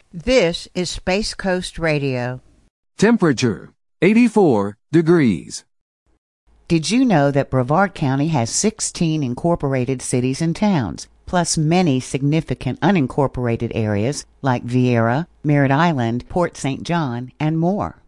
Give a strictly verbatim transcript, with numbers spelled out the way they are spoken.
This is Space Coast Radio. Temperature, eighty-four degrees. Did you know that Brevard County has sixteen incorporated cities and towns, plus many significant unincorporated areas like Vieira, Merritt Island, Port Saint John, and more?